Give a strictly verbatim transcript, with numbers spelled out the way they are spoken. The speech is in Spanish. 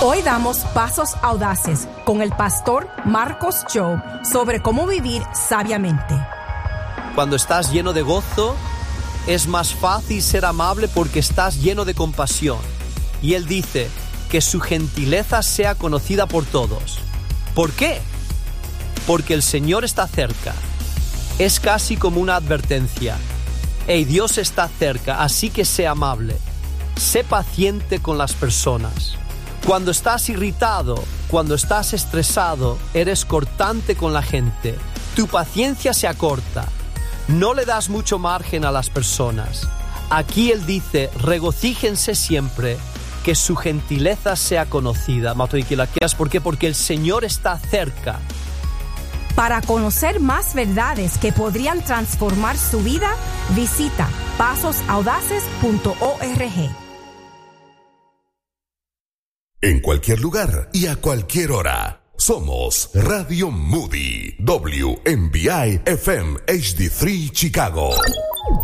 Hoy damos pasos audaces con el pastor Marcos Job sobre cómo vivir sabiamente. Cuando estás lleno de gozo, es más fácil ser amable porque estás lleno de compasión. Y él dice que su gentileza sea conocida por todos. ¿Por qué? Porque el Señor está cerca. Es casi como una advertencia. Hey, Dios está cerca, así que sé amable. Sé paciente con las personas. Cuando estás irritado, cuando estás estresado, eres cortante con la gente. Tu paciencia se acorta. No le das mucho margen a las personas. Aquí él dice, regocíjense siempre, que su gentileza sea conocida. ¿Por qué? Porque el Señor está cerca. Para conocer más verdades que podrían transformar su vida, visita pasos audaces punto org. En cualquier lugar y a cualquier hora. Somos Radio Moody, W M B I F M H D tres Chicago.